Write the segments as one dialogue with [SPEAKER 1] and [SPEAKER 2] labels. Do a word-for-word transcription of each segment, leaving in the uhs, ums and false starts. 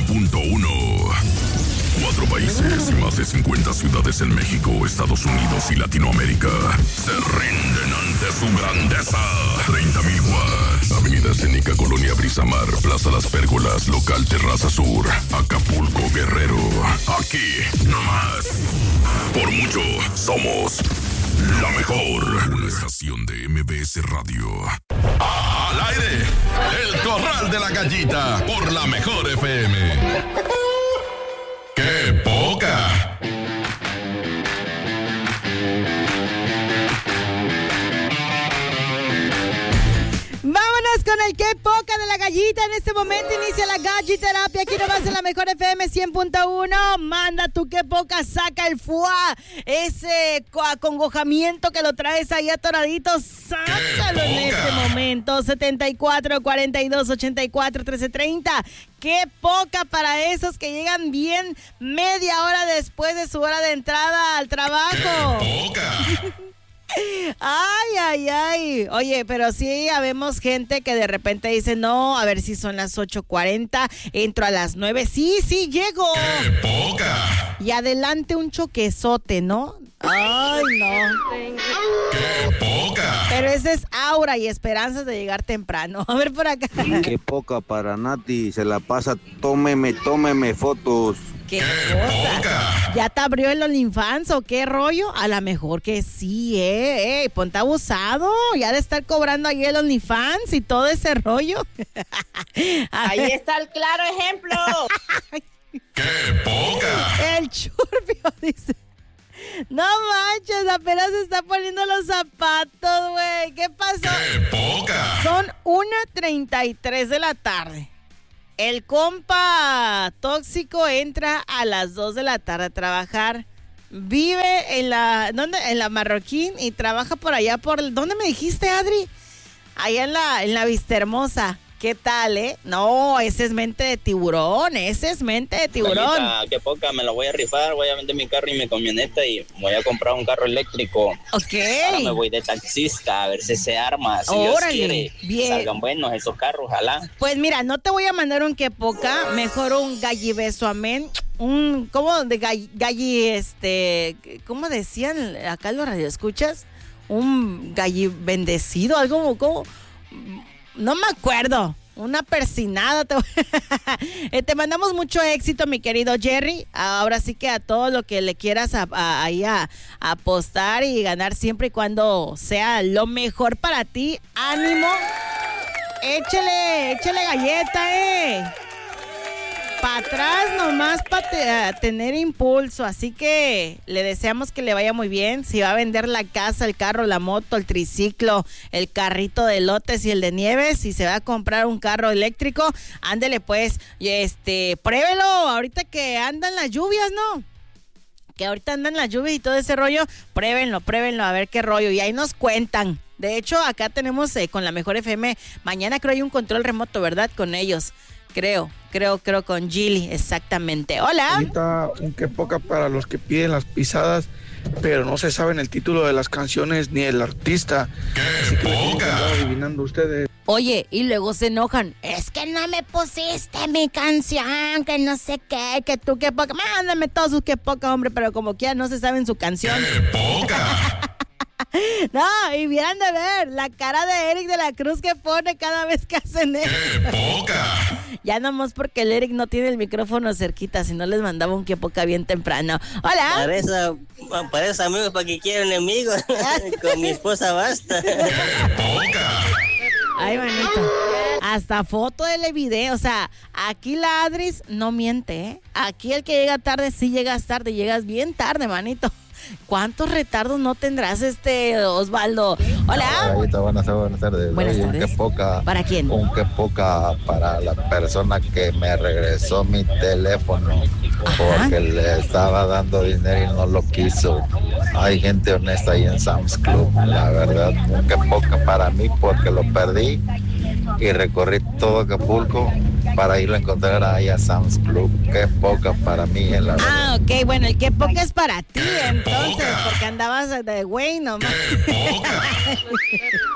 [SPEAKER 1] cien punto uno. Cuatro países y más de cincuenta ciudades en México, Estados Unidos y Latinoamérica se rinden ante su grandeza. treinta mil watts. Avenida Escénica, Colonia Brisamar, Plaza Las Pérgolas, Local Terraza Sur, Acapulco, Guerrero. Aquí, nomás. Por mucho, somos la mejor. Una estación de M B S Radio. ¡Al aire! El Corral de la Gallita por la mejor F M. ¡Qué poca!
[SPEAKER 2] Vámonos con el qué poca de la gallita. En este momento inicia la galliterapia. Aquí nomás en la mejor F M cien punto uno. Manda tu qué poca, saca el fuá. Ese acongojamiento que lo traes ahí atoradito, sácalo en este momento. setenta y cuatro, cuarenta y dos, ochenta y cuatro, trece, treinta. Qué poca para esos que llegan bien media hora después de su hora de entrada al trabajo.
[SPEAKER 1] ¡Qué poca!
[SPEAKER 2] Ay, ay, ay. Oye, pero sí habemos gente que de repente dice, no, a ver si son las ocho cuarenta, entro a las nueve. Sí, sí, llego.
[SPEAKER 1] ¡Qué poca!
[SPEAKER 2] Y adelante un choquezote, ¿no? Ay, no.
[SPEAKER 1] ¡Qué poca!
[SPEAKER 2] Pero ese es aura y esperanzas de llegar temprano. A ver por acá.
[SPEAKER 3] Qué poca para Nati, se la pasa, tómeme, tómeme fotos.
[SPEAKER 2] ¿Qué cosa?
[SPEAKER 1] Poca.
[SPEAKER 2] ¿Ya te abrió el OnlyFans o qué rollo? A lo mejor que sí, eh, eh, ponte abusado. Ya de estar cobrando ahí el OnlyFans y todo ese rollo.
[SPEAKER 4] Ahí está el claro ejemplo.
[SPEAKER 1] ¡Qué poca!
[SPEAKER 2] El Churbio dice, no manches, apenas se está poniendo los zapatos, güey. ¿Qué pasó?
[SPEAKER 1] ¡Qué poca!
[SPEAKER 2] Son una treinta y tres de la tarde. El compa tóxico entra a las dos de la tarde a trabajar. Vive en la, ¿dónde? En la Marroquín y trabaja por allá por, ¿dónde me dijiste, Adri? Allá en la, en la Vistahermosa. ¿Qué tal, eh? No, ese es mente de tiburón, ese es mente de tiburón.
[SPEAKER 5] Gallita, qué poca, me lo voy a rifar, voy a vender mi carro y mi camioneta y voy a comprar un carro eléctrico.
[SPEAKER 2] Ok.
[SPEAKER 5] Ahora me voy de taxista a ver si se arma, si
[SPEAKER 2] Órale,
[SPEAKER 5] Dios quiere.
[SPEAKER 2] bien.
[SPEAKER 5] Salgan buenos esos carros, ojalá.
[SPEAKER 2] Pues mira, no te voy a mandar un que poca, mejor un gallibeso, amén. Un, ¿cómo de galli, galli, este, cómo decían acá en los radioescuchas? Un galli bendecido, algo como, no me acuerdo. Una persinada. Te, eh, te mandamos mucho éxito, mi querido Jerry. Ahora sí que a todo lo que le quieras a, a, ahí a, a apostar y ganar siempre y cuando sea lo mejor para ti. ¡Ánimo! Échale, échale galleta, eh. Para atrás nomás para te, tener impulso, así que le deseamos que le vaya muy bien. Si va a vender la casa, el carro, la moto, el triciclo, el carrito de lotes y el de nieves, si se va a comprar un carro eléctrico, ándele pues, y este, pruébelo ahorita que andan las lluvias, ¿no? Que ahorita andan las lluvias y todo ese rollo, pruébenlo, pruébenlo, a ver qué rollo, y ahí nos cuentan. De hecho, acá tenemos eh, con la mejor F M, mañana creo hay un control remoto, ¿verdad? Con ellos. Creo, creo, creo con Gilly, exactamente. Hola.
[SPEAKER 6] Ahorita un que poca para los que piden las pisadas, pero no se saben el título de las canciones ni el artista. Así que le están adivinando ustedes.
[SPEAKER 2] Oye, y luego se enojan. Es que no me pusiste mi canción, que no sé qué, que tú qué poca. Mándame todos sus qué poca, hombre, pero como quiera no se saben su canción.
[SPEAKER 1] ¡Qué poca!
[SPEAKER 2] No, y vieran de ver la cara de Eric de la Cruz que pone cada vez que hacen eso.
[SPEAKER 1] ¡Qué poca!
[SPEAKER 2] Ya nomás porque el Eric no tiene el micrófono cerquita, si no les mandaba un que poca bien temprano. Hola.
[SPEAKER 7] Para eso, para esos amigos, para que quieran enemigos. Con mi esposa basta.
[SPEAKER 1] ¡Poca!
[SPEAKER 2] Ay, manito. Hasta foto del video. O sea, aquí la Adris no miente, ¿eh? Aquí el que llega tarde, sí llegas tarde. Llegas bien tarde, manito. ¿Cuántos retardos no tendrás, este Osvaldo? Hola.
[SPEAKER 8] Hola, buenas, buenas tardes.
[SPEAKER 2] Buenas
[SPEAKER 8] Oye,
[SPEAKER 2] tardes.
[SPEAKER 8] Un que poca,
[SPEAKER 2] ¿Para quién?
[SPEAKER 8] Un que poca para la persona que me regresó mi teléfono.
[SPEAKER 2] Ajá.
[SPEAKER 8] Porque le estaba dando dinero y no lo quiso. Hay gente honesta ahí en Sam's Club. La verdad, un que poca para mí porque lo perdí y recorrí todo Acapulco para irlo a encontrar ahí a Sam's Club. Qué poca para mí, en la verdad.
[SPEAKER 2] Ah, ok, bueno, el que poca es para ti, entonces, porque andabas de güey nomás.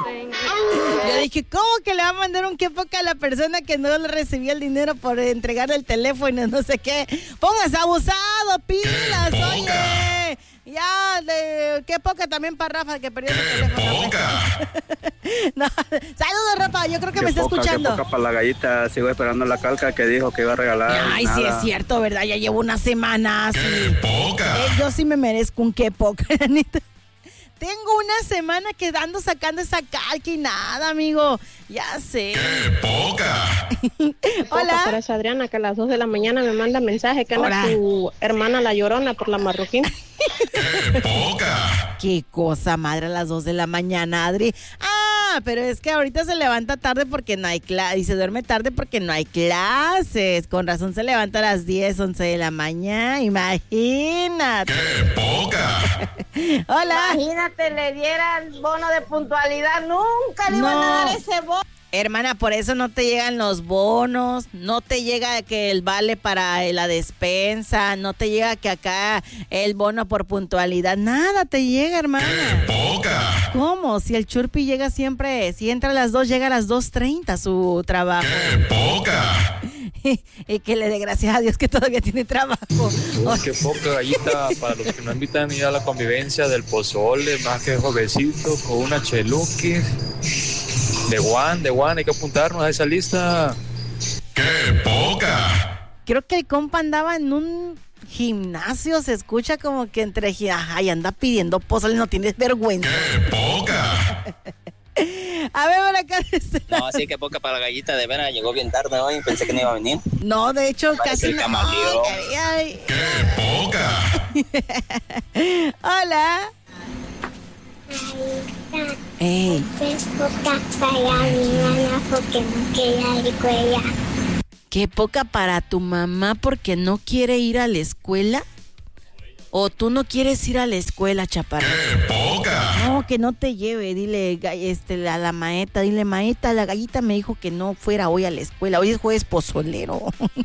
[SPEAKER 2] Yo dije, ¿cómo que le va a mandar un qué poca a la persona que no le recibió el dinero por entregar el teléfono y no sé qué? Póngase abusado, pilas, oye. Ya, de, qué poca también para Rafa que perdió el teléfono. Poca. No, saludos, Rafa, yo creo que
[SPEAKER 9] qué
[SPEAKER 2] me está
[SPEAKER 9] poca,
[SPEAKER 2] escuchando.
[SPEAKER 9] Qué poca para la gallita, sigo esperando la calca que dijo que iba a regalar.
[SPEAKER 2] Ay,
[SPEAKER 9] nada.
[SPEAKER 2] sí es cierto, ¿verdad? Ya llevo unas semanas.
[SPEAKER 1] ¡Qué poca!
[SPEAKER 2] Eh, yo sí me merezco un qué poca, Anita. Tengo una semana quedando sacando esa calca y nada, amigo. Ya sé.
[SPEAKER 1] ¡Qué poca!
[SPEAKER 2] Hola.
[SPEAKER 10] Para esa Adriana que a las dos de la mañana me manda mensaje que anda tu hermana la Llorona por la Marroquín.
[SPEAKER 1] ¡Qué poca!
[SPEAKER 2] Qué cosa, madre, a las dos de la mañana, Adri. Ah, pero es que ahorita se levanta tarde porque no hay clases y se duerme tarde porque no hay clases. Con razón se levanta a las diez, once de la mañana. Imagínate.
[SPEAKER 1] ¡Qué poca!
[SPEAKER 2] Hola.
[SPEAKER 4] Imagínate, le dieran bono de puntualidad. Nunca le
[SPEAKER 2] No.
[SPEAKER 4] iban a dar ese bono.
[SPEAKER 2] Hermana, por eso no te llegan los bonos, no te llega que el vale para la despensa, no te llega que acá el bono por puntualidad, nada te llega, hermana.
[SPEAKER 1] ¡Qué poca!
[SPEAKER 2] ¿Cómo? Si el Churpi llega siempre, si entra a las dos, llega a las dos treinta a su trabajo.
[SPEAKER 1] ¡Qué poca!
[SPEAKER 2] Y que le dé gracias a Dios que todavía tiene trabajo.
[SPEAKER 11] Uy, qué poca gallita para los que no invitan a ir a la convivencia del pozole, más que jovencito, con una cheluqui. De Juan, de Juan, hay que apuntarnos a esa lista.
[SPEAKER 1] ¡Qué poca!
[SPEAKER 2] Creo que el compa andaba en un gimnasio, se escucha como que entre, ay, anda pidiendo pozole, no tienes vergüenza.
[SPEAKER 1] ¡Qué poca!
[SPEAKER 2] A ver, por acá.
[SPEAKER 5] No, así que poca para la gallita, de veras, llegó bien tarde hoy, pensé que no iba a venir.
[SPEAKER 2] No, de hecho,
[SPEAKER 5] Parece
[SPEAKER 2] casi
[SPEAKER 5] el
[SPEAKER 2] no.
[SPEAKER 5] camaleón.
[SPEAKER 2] Ay, ay.
[SPEAKER 1] ¡Qué poca!
[SPEAKER 2] Hola. Ey.
[SPEAKER 12] Es poca para mi mamá porque no quiere ir a la escuela.
[SPEAKER 2] Qué poca para tu mamá porque no quiere ir a la escuela. ¿O tú no quieres ir a la escuela, chaparra?
[SPEAKER 1] ¡Qué poca!
[SPEAKER 2] No, que no te lleve, dile ga- este, a la maeta, dile, maeta, la gallita me dijo que no fuera hoy a la escuela, hoy es jueves pozolero.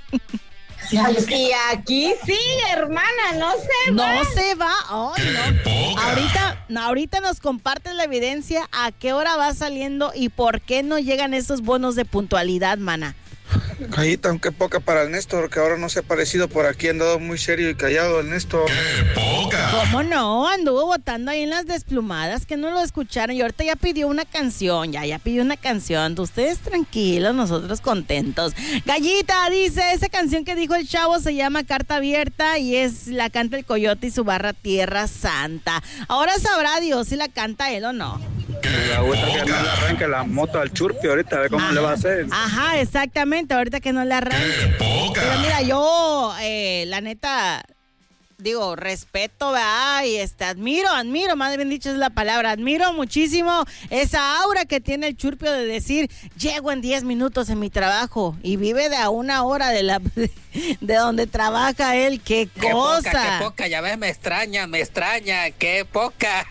[SPEAKER 4] Y aquí sí, hermana, no se
[SPEAKER 2] No
[SPEAKER 4] va.
[SPEAKER 2] se va, ay, no. Ahorita, no, ahorita nos compartes la evidencia, a qué hora va saliendo y por qué no llegan esos bonos de puntualidad, mana.
[SPEAKER 6] Gallita, aunque poca para el Néstor, que ahora no se ha aparecido por aquí, ha andado muy serio y callado el Néstor.
[SPEAKER 1] ¡Qué poca!
[SPEAKER 2] ¿Cómo no? Anduvo votando ahí en las desplumadas, que no lo escucharon. Y ahorita ya pidió una canción, ya, ya pidió una canción. Ustedes tranquilos, nosotros contentos. Gallita, dice, esa canción que dijo el chavo se llama Carta Abierta y es la canta el Coyote y su barra Tierra Santa. Ahora sabrá Dios si la canta él o no.
[SPEAKER 9] La gusta que no le arranque la moto al Churpi ahorita, a ver cómo
[SPEAKER 2] Ajá.
[SPEAKER 9] le va a hacer.
[SPEAKER 2] Ajá, exactamente, ahorita que no le arranque. Pero mira, yo, eh, la neta, digo, respeto, ¿verdad? Y este, admiro, admiro, más bien dicho es la palabra, admiro muchísimo esa aura que tiene el Churpio de decir, llego en diez minutos en mi trabajo y vive de a una hora de la de donde trabaja él, qué cosa.
[SPEAKER 13] Qué poca, qué poca, ya ves, me extraña, me extraña, qué poca.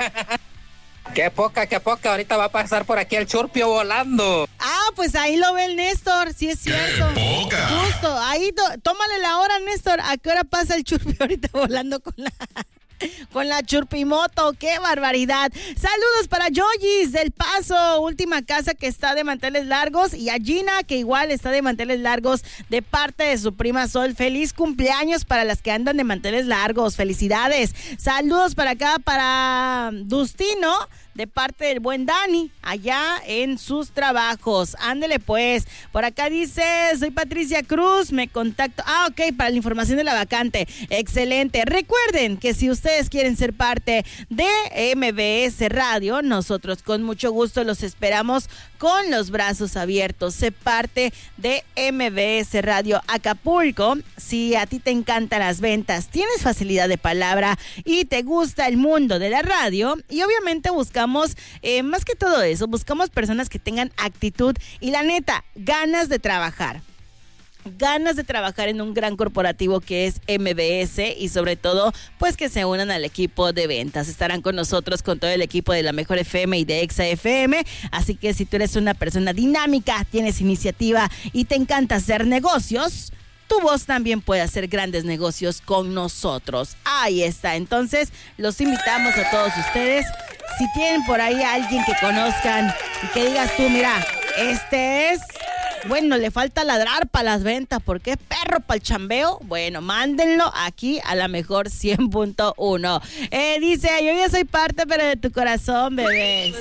[SPEAKER 13] Qué poca, qué poca, ahorita va a pasar por aquí el Churpio volando.
[SPEAKER 2] Ah, pues ahí lo ve el Néstor, sí es cierto.
[SPEAKER 1] Poca.
[SPEAKER 2] Justo, ahí to- tómale la hora, Néstor. ¿A qué hora pasa el Churpi ahorita volando con la con la Churpimoto? ¡Qué barbaridad! Saludos para Yoyis del Paso, última casa que está de manteles largos, y a Gina, que igual está de manteles largos de parte de su prima Sol. Feliz cumpleaños para las que andan de manteles largos. Felicidades. Saludos para acá para Dustino, de parte del buen Dani, allá en sus trabajos. Ándele pues. Por acá dice, soy Patricia Cruz, me contacto. Ah, ok, para la información de la vacante. Excelente. Recuerden que si ustedes quieren ser parte de M B S Radio, nosotros con mucho gusto los esperamos con los brazos abiertos. Sé parte de M B S Radio Acapulco. Si a ti te encantan las ventas, tienes facilidad de palabra y te gusta el mundo de la radio, y obviamente buscamos Eh, más que todo eso, buscamos personas que tengan actitud y la neta, ganas de trabajar. Ganas de trabajar en un gran corporativo que es M B S, y sobre todo, pues que se unan al equipo de ventas. Estarán con nosotros con todo el equipo de La Mejor F M y de Exa F M, así que si tú eres una persona dinámica, tienes iniciativa y te encanta hacer negocios, tu voz también puede hacer grandes negocios con nosotros. Ahí está. Entonces, los invitamos a todos ustedes. si tienen por ahí a alguien que conozcan y que digas tú, mira, este es... Bueno, le falta ladrar para las ventas porque es perro para el chambeo. Bueno, mándenlo aquí a la mejor cien punto uno. Eh, dice, yo ya soy parte, pero de tu corazón, bebé.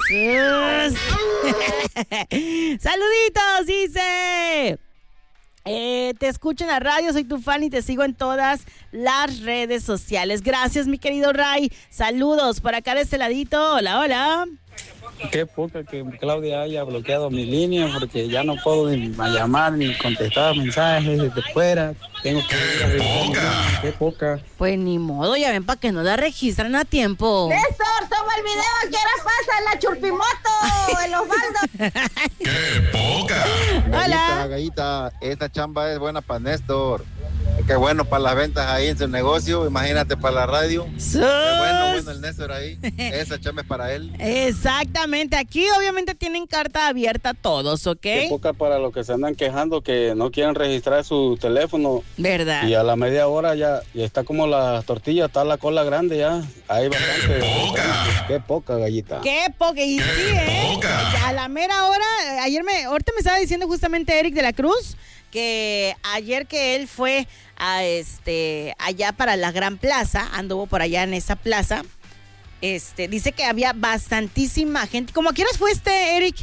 [SPEAKER 2] Saluditos, dice. Eh, te escucho en la radio, soy tu fan y te sigo en todas las redes sociales. Gracias, mi querido Ray. Saludos por acá de este ladito. Hola, hola.
[SPEAKER 9] Qué poca que Claudia haya bloqueado mi línea porque ya no puedo ni llamar ni contestar mensajes desde fuera. Tengo que ir a revisar. Qué poca.
[SPEAKER 2] Pues ni modo, ya ven para que no la registran a tiempo.
[SPEAKER 4] Néstor, toma el video que ahora pasa en la Churpimoto, el Osvaldo.
[SPEAKER 1] ¡Qué poca!
[SPEAKER 8] Gallita, Gallita, esta chamba es buena para Néstor. Qué bueno para las ventas ahí en su negocio, imagínate para la radio.
[SPEAKER 2] ¡Sus!
[SPEAKER 8] Qué bueno, bueno el Néstor ahí. Esa chamba es para él.
[SPEAKER 2] Exactamente, aquí obviamente tienen carta abierta todos, ¿ok?
[SPEAKER 9] Qué poca para los que se andan quejando que no quieren registrar su teléfono.
[SPEAKER 2] ¿Verdad?
[SPEAKER 9] Y a la media hora ya, ya está como las tortillas, está la cola grande ya. Hay bastante.
[SPEAKER 1] ¡Qué poca!
[SPEAKER 9] Qué poca, Gallita.
[SPEAKER 2] Qué poca, y sí, ¿eh?
[SPEAKER 1] Poca.
[SPEAKER 2] A la mera hora, ayer me, ahorita me estaba diciendo justamente Eric de la Cruz que ayer que él fue a este allá para la Gran Plaza, anduvo por allá en esa plaza, este, dice que había bastantísima gente. ¿Cómo a qué horas fue este, Eric?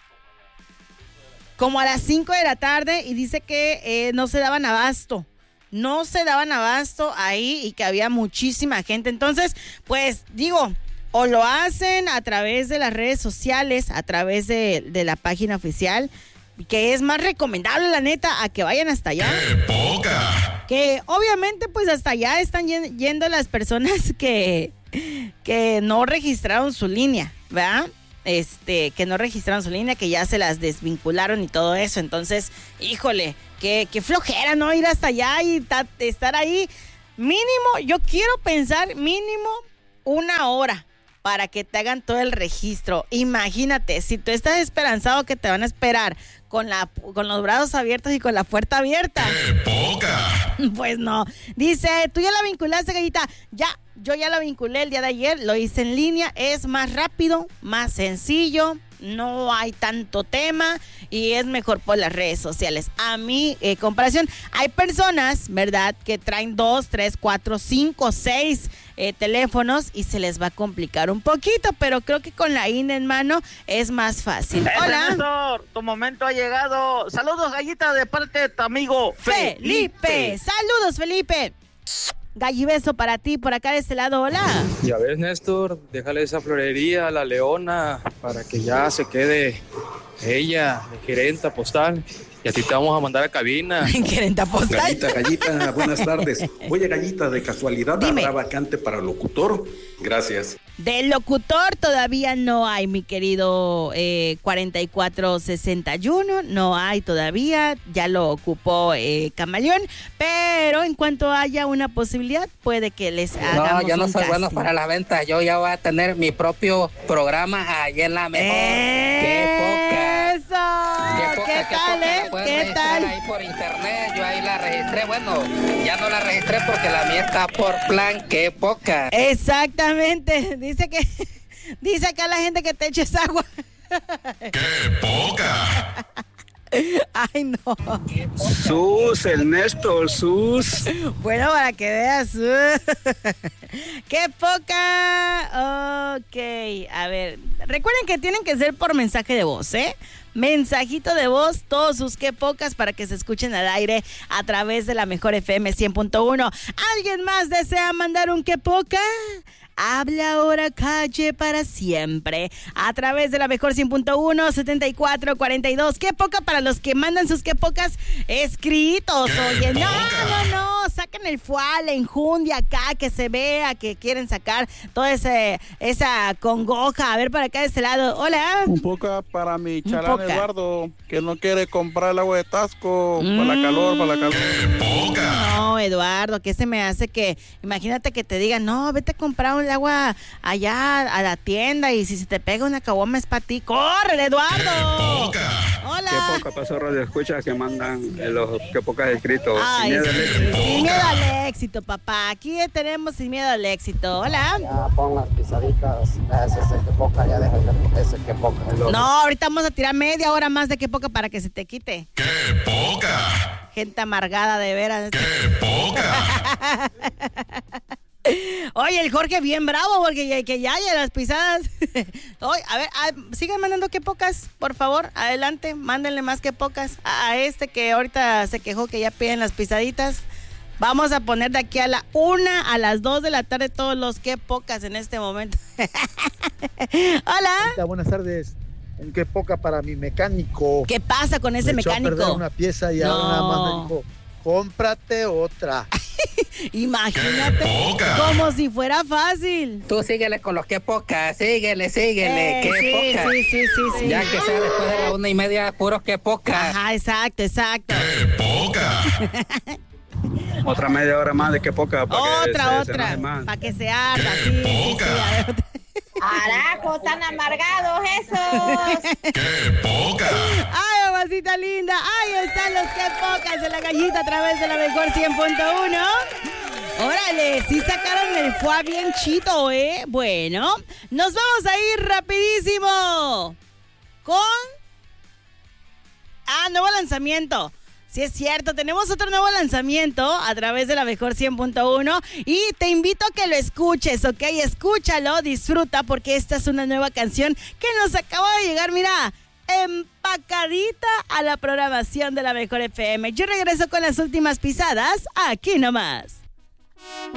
[SPEAKER 2] Como a las cinco de la tarde, y dice que eh, no se daban abasto. No se daban abasto ahí y que había muchísima gente. Entonces, pues digo, o lo hacen a través de las redes sociales, a través de, de la página oficial, que es más recomendable, la neta, a que vayan hasta allá.
[SPEAKER 1] ¡Qué poca!
[SPEAKER 2] Que obviamente pues hasta allá están yendo las personas que, que no registraron su línea, ¿verdad? Este, que no registraron su línea, que ya se las desvincularon y todo eso. Entonces, híjole, qué, qué flojera, ¿no? Ir hasta allá y ta, estar ahí. Mínimo, yo quiero pensar, mínimo una hora para que te hagan todo el registro. Imagínate, si tú estás esperanzado que te van a esperar con la con los brazos abiertos y con la puerta abierta.
[SPEAKER 1] ¡Qué poca!
[SPEAKER 2] Pues no. Dice, tú ya la vinculaste, Gallita. Ya, yo ya la vinculé el día de ayer, lo hice en línea, es más rápido, más sencillo, no hay tanto tema y es mejor por las redes sociales. A mi eh, comparación, hay personas, ¿verdad?, que traen dos, tres, cuatro, cinco, seis eh, teléfonos y se les va a complicar un poquito, pero creo que con la I N E en mano es más fácil. Hola.
[SPEAKER 14] Néstor, tu momento ha llegado. Saludos, Gallita, de parte de tu amigo
[SPEAKER 2] Felipe. Felipe. Saludos, Felipe. Gallibeso para ti, por acá de este lado, hola.
[SPEAKER 11] Ya ves, Néstor, déjale esa florería a la Leona para que ya se quede ella, de gerenta postal. Y a ti te vamos a mandar a cabina.
[SPEAKER 2] Gerenta postal.
[SPEAKER 15] Gallita, Gallita, buenas tardes. Oye, Gallita, de casualidad,
[SPEAKER 2] Dime.
[SPEAKER 15] ¿habrá vacante para locutor? Gracias.
[SPEAKER 2] De locutor todavía no hay, mi querido eh, cuarenta y cuatro sesenta y uno, no hay todavía, ya lo ocupó eh, Camaleón, pero en cuanto haya una posibilidad, puede que les hagamos
[SPEAKER 13] No, yo no
[SPEAKER 2] un
[SPEAKER 13] soy
[SPEAKER 2] casting.
[SPEAKER 13] bueno para la venta, yo ya voy a tener mi propio programa allá en la mejor. ¡Qué poca!
[SPEAKER 2] ¡Eso!
[SPEAKER 13] ¿Qué, poca,
[SPEAKER 2] ¿Qué
[SPEAKER 13] qué
[SPEAKER 2] tal,
[SPEAKER 13] poca?
[SPEAKER 2] eh?
[SPEAKER 13] La puedes
[SPEAKER 2] ¿Qué
[SPEAKER 13] registrar
[SPEAKER 2] tal?
[SPEAKER 13] ahí por internet, yo ahí la registré, bueno, ya no la registré porque la mía está por plan, qué poca.
[SPEAKER 2] Exactamente, dice que, dice acá la gente que te eches agua.
[SPEAKER 1] ¡Qué poca!
[SPEAKER 2] Ay, no.
[SPEAKER 9] Sus, el Néstor, sus.
[SPEAKER 2] Bueno, para que veas. ¡Qué poca! Ok, a ver. Recuerden que tienen que ser por mensaje de voz, ¿eh? Mensajito de voz, todos sus qué pocas para que se escuchen al aire a través de la mejor F M cien punto uno. ¿Alguien más desea mandar un qué poca? Habla ahora, calle para siempre. A través de la mejor cien punto uno, setenta y cuatro cuarenta y dos. Qué poca para los que mandan sus qué pocas escritos. Oye, no, no, no. Saquen el fual, la enjundia acá, que se vea que quieren sacar toda ese, esa congoja. A ver, para acá de este lado. Hola.
[SPEAKER 6] Un poco para mi
[SPEAKER 2] Un
[SPEAKER 6] chalán
[SPEAKER 2] poca.
[SPEAKER 6] Eduardo, que no quiere comprar el agua de Tasco. Para la calor, para la calor.
[SPEAKER 2] No, Eduardo, que se me hace que, imagínate que te digan, no, vete a comprar un agua allá a la tienda y si se te pega una caguama es para ti. ¡Córrele, Eduardo! Hola.
[SPEAKER 9] Qué poca pasó radio escucha que mandan eh, los qué pocas escritos.
[SPEAKER 2] Ay,
[SPEAKER 9] Sin miedo
[SPEAKER 2] sí,
[SPEAKER 9] eléctrico.
[SPEAKER 2] sin miedo al éxito, papá. Aquí tenemos sin miedo al éxito. Hola.
[SPEAKER 16] Ya pon las pisaditas. Ese es el que poca, ya deja de ese que poca.
[SPEAKER 2] No, ahorita vamos a tirar media hora más de que poca para que se te quite.
[SPEAKER 1] ¡Qué poca!
[SPEAKER 2] Gente amargada de veras.
[SPEAKER 1] ¡Qué poca!
[SPEAKER 2] Oye, el Jorge bien bravo porque ya, que ya hay las pisadas. Oye, a ver, a, sigan mandando que pocas, por favor. Adelante, mándenle más que pocas a, a este que ahorita se quejó que ya piden las pisaditas. Vamos a poner de aquí a la una a las dos de la tarde todos los que pocas en este momento. Hola.
[SPEAKER 17] Hola. Buenas tardes. Un que poca para mi mecánico.
[SPEAKER 2] ¿Qué pasa con ese
[SPEAKER 17] me
[SPEAKER 2] mecánico?
[SPEAKER 17] Echó a perder una pieza y
[SPEAKER 2] no.
[SPEAKER 17] ahora nada más me dijo, cómprate otra.
[SPEAKER 2] Imagínate, como si fuera fácil.
[SPEAKER 13] Tú síguele con los que poca, síguele, síguele,
[SPEAKER 2] eh,
[SPEAKER 13] que
[SPEAKER 2] sí,
[SPEAKER 13] poca.
[SPEAKER 2] Sí, sí, sí, sí.
[SPEAKER 13] Ya que sea después de la una y media, puros que poca.
[SPEAKER 2] Ajá, exacto, exacto.
[SPEAKER 1] ¡Qué poca!
[SPEAKER 15] Otra media hora más de que poca. Para
[SPEAKER 2] otra,
[SPEAKER 15] que
[SPEAKER 2] otra. Para que se arda, sí, sí, sí. A ver.
[SPEAKER 4] Carajo, tan amargados esos.
[SPEAKER 1] ¡Qué poca!
[SPEAKER 2] Ay, mamacita linda. Ahí están los que pocas de la gallita a través de la mejor cien punto uno. Órale, sí sacaron el fuá bien chito, ¿eh? Bueno, nos vamos a ir rapidísimo con... Ah, nuevo lanzamiento. Sí, es cierto, tenemos otro nuevo lanzamiento a través de la mejor cien punto uno y te invito a que lo escuches, ¿ok? Escúchalo, disfruta, porque esta es una nueva canción que nos acaba de llegar, mira, empacadita a la programación de la mejor F M. Yo regreso con las últimas pisadas, aquí nomás.